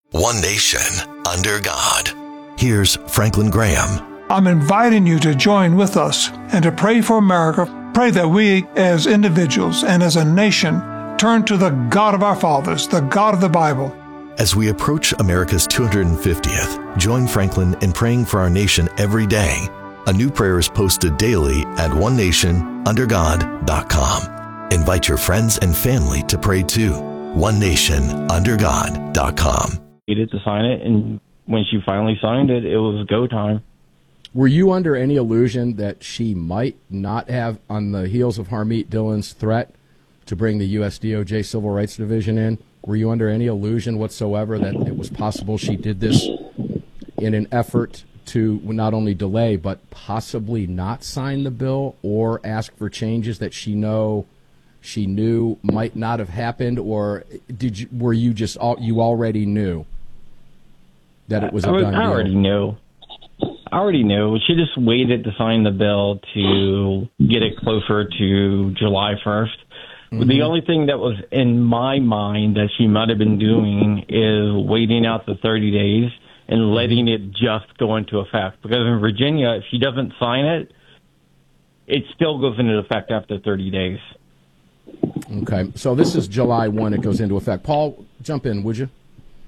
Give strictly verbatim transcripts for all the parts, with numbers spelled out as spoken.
One nation, under God. Here's Franklin Graham. I'm inviting you to join with us and to pray for America. Pray that we, as individuals and as a nation, turn to the God of our fathers, the God of the Bible. As we approach America's two hundred fiftieth, join Franklin in praying for our nation every day. A new prayer is posted daily at one nation under god dot com. Invite your friends and family to pray too. one nation under god dot com. Needed to sign it, and when she finally signed it, it was go time. Were you under any illusion that she might not have, on the heels of Harmeet Dillon's threat to bring the U S D O J Civil Rights Division in, were you under any illusion whatsoever that it was possible she did this in an effort to not only delay but possibly not sign the bill or ask for changes that she know she knew might not have happened, or did you, were you just all, you already knew that it was a I, done I deal? already knew. I already knew. She just waited to sign the bill to get it closer to July first. Mm-hmm. The only thing that was in my mind that she might have been doing is waiting out the thirty days and letting it just go into effect. Because in Virginia, if she doesn't sign it, it still goes into effect after thirty days. Okay. So this is July first. It goes into effect. Paul, jump in, would you?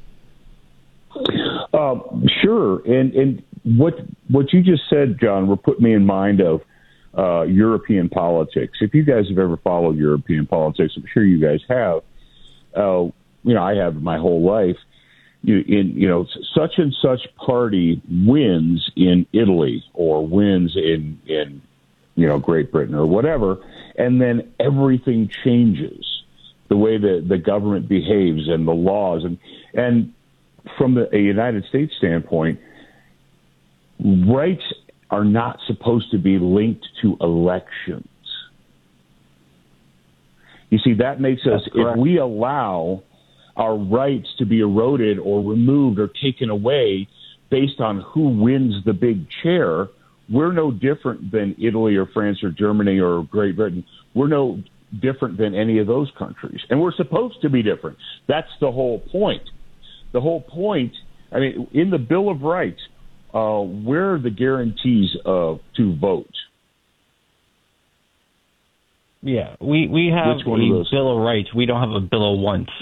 Uh, sure. And, and what what you just said, John, will put me in mind of uh, European politics. If you guys have ever followed European politics, I'm sure you guys have. Uh, you know, I have my whole life. You, in you know, such and such party wins in Italy or wins in in you know Great Britain or whatever, and then everything changes. The way that the government behaves and the laws and and from the a United States standpoint, rights are not supposed to be linked to elections. You see, that makes us, if we allow our rights to be eroded or removed or taken away based on who wins the big chair, we're no different than Italy or France or Germany or Great Britain. We're no different than any of those countries. And we're supposed to be different. That's the whole point. The whole point, I mean, in the Bill of Rights, uh, where are the guarantees of to vote? Yeah, we, we have a Bill of Rights. We don't have a Bill of Wants.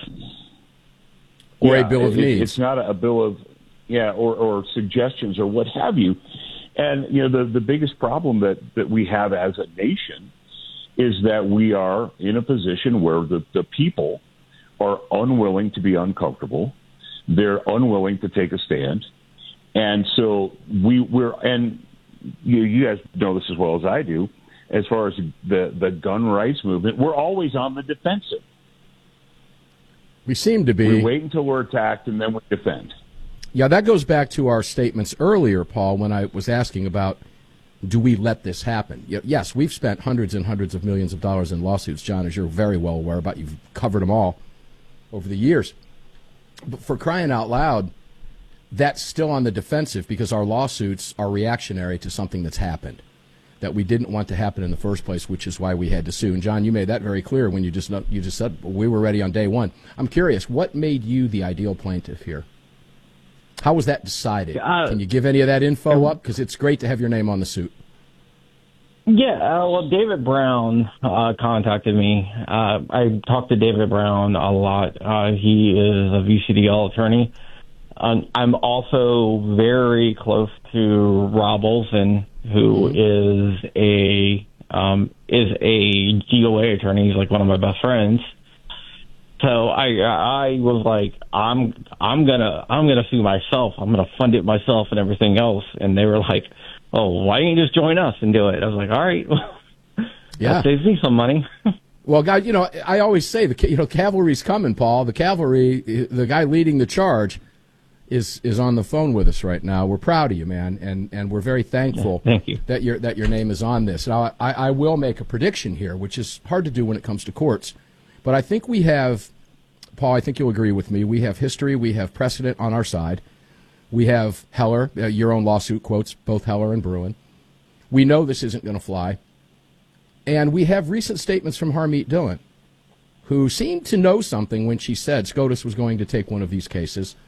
Or yeah, a Bill of it, Needs. It's not a, a Bill of, yeah, or, or suggestions or what have you. And, you know, the, the biggest problem that, that we have as a nation is that we are in a position where the, the people are unwilling to be uncomfortable. They're unwilling to take a stand. And so we, we're, and you, you guys know this as well as I do, as far as the, the gun rights movement, we're always on the defensive. We seem to be. We wait until we're attacked and then we defend. Yeah, that goes back to our statements earlier, Paul, when I was asking about, do we let this happen? Yes, we've spent hundreds and hundreds of millions of dollars in lawsuits, John, as you're very well aware about. You've covered them all over the years. But for crying out loud, that's still on the defensive because our lawsuits are reactionary to something that's happened that we didn't want to happen in the first place, which is why we had to sue. And, John, you made that very clear when you just you just said we were ready on day one. I'm curious, what made you the ideal plaintiff here? How was that decided? Uh, Can you give any of that info up? Because it's great to have your name on the suit. Yeah, uh, well, David Brown uh, contacted me. Uh, I talked to David Brown a lot. Uh, he is a V C D L attorney. Um, I'm also very close to Rob Olson, who mm-hmm. is a um, is a G O A attorney. He's like one of my best friends. So I I was like, I'm I'm gonna I'm gonna sue myself. I'm gonna fund it myself and everything else. And they were like, oh, why don't you just join us and do it? I was like, all right, yeah, that saves me some money. Well, guys, you know, I always say the you know cavalry's coming, Paul. The cavalry, the guy leading the charge, is is on the phone with us right now. We're proud of you, man, and and we're very thankful. Yeah, thank you. that your that your name is on this. Now, I, I will make a prediction here, which is hard to do when it comes to courts. But I think we have, Paul, I think you'll agree with me, we have history, we have precedent on our side. We have Heller, uh, your own lawsuit quotes both Heller and Bruen. We know this isn't going to fly. And we have recent statements from Harmeet Dillon, who seemed to know something when she said SCOTUS was going to take one of these cases.